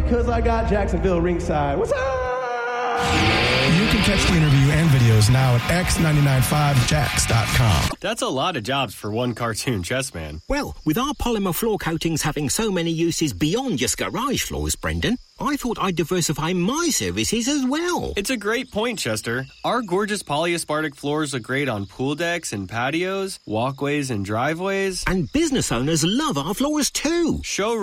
because I got Jacksonville ringside. What's up? You can catch the interview and videos now at x995jax.com. That's a lot of jobs for one cartoon chess man. Well, with our polymer floor coatings having so many uses beyond just garage floors, Brendan, I thought I'd diversify my services as well. It's a great point, Chester. Our gorgeous polyaspartic floors look great on pool decks and patios, walkways and driveways. And business owners love our floors too. Showrooms